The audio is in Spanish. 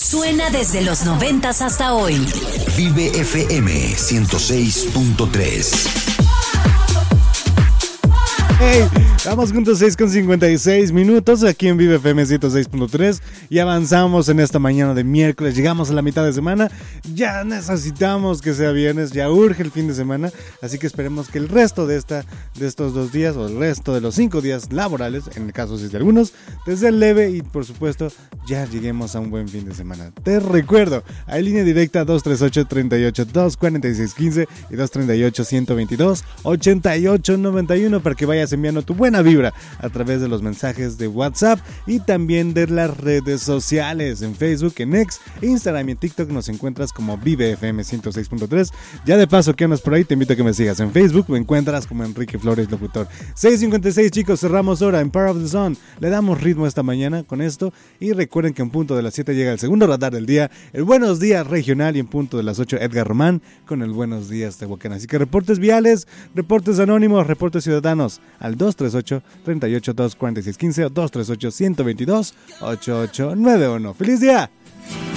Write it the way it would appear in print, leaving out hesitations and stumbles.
Suena desde los 90s hasta hoy. Vive FM 106.3. Hey, vamos juntos 6:56 aquí en Vive FM 106.3 y avanzamos en esta mañana de miércoles. Llegamos a la mitad de semana, ya necesitamos que sea viernes, ya urge el fin de semana, así que esperemos que el resto de estos 2 días o el resto de los 5 días laborales, en el caso de algunos, desde el leve y por supuesto ya lleguemos a un buen fin de semana. Te recuerdo, hay línea directa 238-38-246-15 y 238-122-8891 para que vayas enviando tu buena vibra a través de los mensajes de WhatsApp y también de las redes sociales. En Facebook, en X, Instagram y en TikTok nos encuentras como Vive FM 106.3. Ya de paso que andas por ahí, te invito a que me sigas en Facebook, me encuentras como Enrique Flores Locutor. 6:56 chicos, cerramos hora en Power of the Sun. Le damos ritmo esta mañana con esto y recuerden que en punto de las 7 llega el segundo radar del día, el Buenos Días Regional, y en punto de las 8 Edgar Román con el Buenos Días Tehuacán. Así que reportes viales, reportes anónimos, reportes ciudadanos al 238-38-246-15 o 238-122-8891. ¡Feliz día!